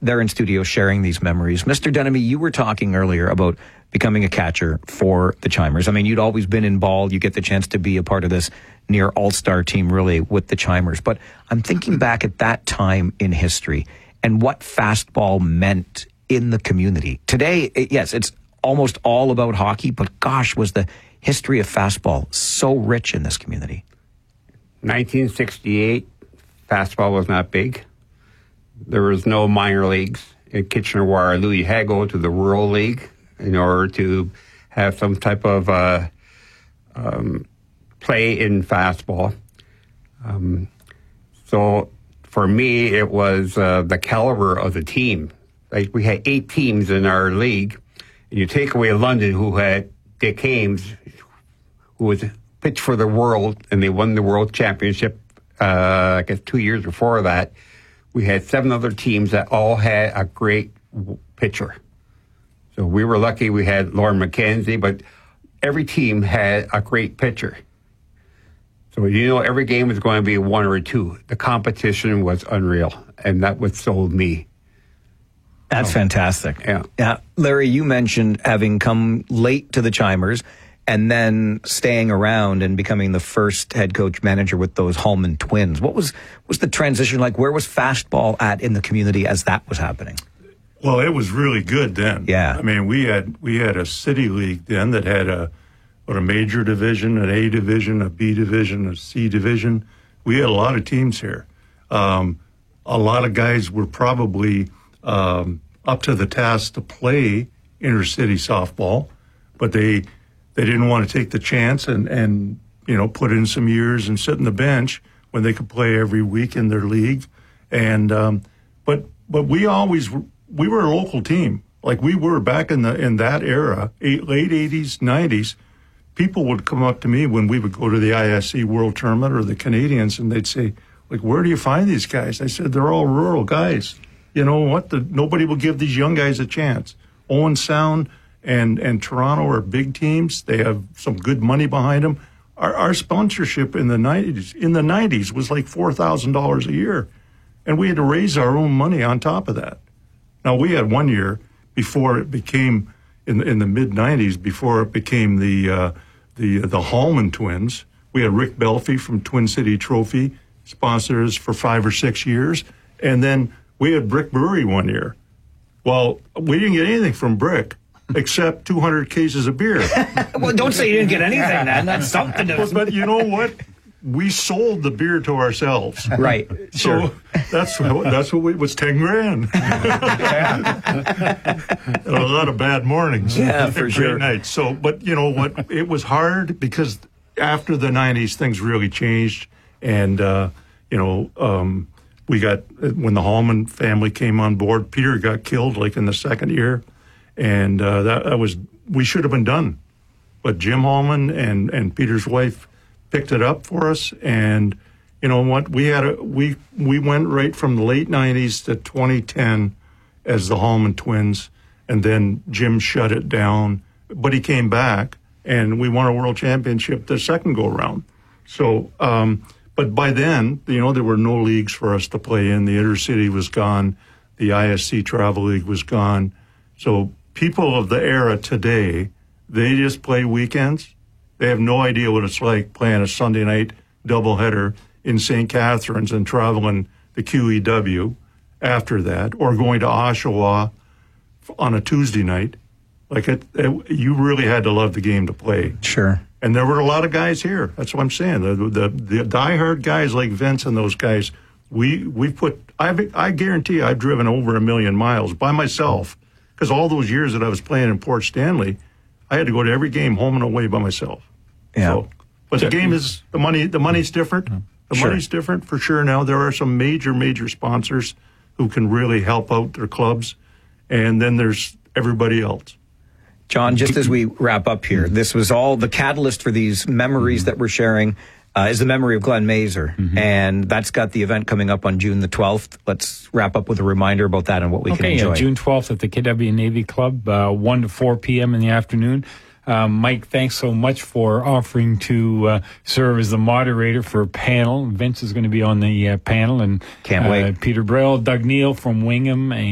they're in studio sharing these memories. Mr. Denemy, you were talking earlier about becoming a catcher for the Chimers. I mean, you'd always been in ball. You get the chance to be a part of this near all-star team, really, with the Chimers. But I'm thinking back at that time in history and what fastball meant in the community. Today, yes, it's almost all about hockey, but gosh, was the history of fastball so rich in this community. 1968, fastball was not big. There was no minor leagues in Kitchener-Waterloo. You had to go to the Rural League in order to have some type of play in fastball. So for me, it was the caliber of the team. Like, we had 8 teams in our league. And you take away London, who had Dick Ames, who was pitched for the world, and they won the world championship, I guess 2 years before that. We had 7 other teams that all had a great pitcher. So we were lucky we had Lauren McKenzie, but every team had a great pitcher. So every game was going to be 1 or 2. The competition was unreal, and that what sold me. That's fantastic. Yeah. Larry, you mentioned having come late to the Chimers and then staying around and becoming the first head coach manager with those Hallman twins. What was the transition like? Where was fastball at in the community as that was happening? Well, it was really good then. Yeah. I mean, we had a city league then that had a major division, an A division, a B division, a C division. We had a lot of teams here. A lot of guys were probably up to the task to play intercity softball, but they didn't want to take the chance and put in some years and sit on the bench when they could play every week in their league. And but we were a local team, like we were back in that era, late 80s, 90s. People would come up to me when we would go to the ISC World Tournament or the Canadians, and they'd say, like, where do you find these guys? I said, they're all rural guys. You know what? Nobody will give these young guys a chance. Owen Sound and Toronto are big teams. They have some good money behind them. Our sponsorship in the 90s was like $4,000 a year, and we had to raise our own money on top of that. Now, we had 1 year before it became in the mid 90s, before it became the Hallman twins. We had Rick Belfie from Twin City Trophy sponsors for 5 or 6 years, and then we had Brick Brewery 1 year. Well, we didn't get anything from Brick except 200 cases of beer. Well, don't say you didn't get anything, then. That's something. But you know what? We sold the beer to ourselves. Right. So that's what it was, 10 grand. And a lot of bad mornings. Yeah, for sure. Great nights. So, but you know what? It was hard because after the 90s, things really changed. And, we got, when the Hallman family came on board, Peter got killed like in the second year. And we should have been done. But Jim Hallman and Peter's wife picked it up for us, and you know what? We went right from the late 90s to 2010 as the Hallman twins, and then Jim shut it down. But he came back, and we won a world championship the second go around. So, but by then, there were no leagues for us to play in. The Intercity was gone. The ISC Travel League was gone. So people of the era today, they just play weekends. They have no idea what it's like playing a Sunday night doubleheader in St. Catharines and traveling the QEW after that, or going to Oshawa on a Tuesday night. Like you really had to love the game to play. Sure. And there were a lot of guys here. That's what I'm saying. The diehard guys like Vince and those guys, I guarantee I've driven over 1 million miles by myself, because all those years that I was playing in Port Stanley, I had to go to every game home and away by myself. Yeah. So, but the game is, the money's different. The money's different for sure now. There are some major sponsors who can really help out their clubs. And then there's everybody else. John, just as we wrap up here, this was all the catalyst for these memories that we're sharing is the memory of Glenn Mazer. And that's got the event coming up on June the 12th. Let's wrap up with a reminder about that and what we can enjoy. Yeah, June 12th at the KW Navy Club, 1 to 4 p.m. in the afternoon. Mike, thanks so much for offering to serve as the moderator for a panel. Vince is going to be on the panel. And can't wait. Peter Braille, Doug Neal from Wingham,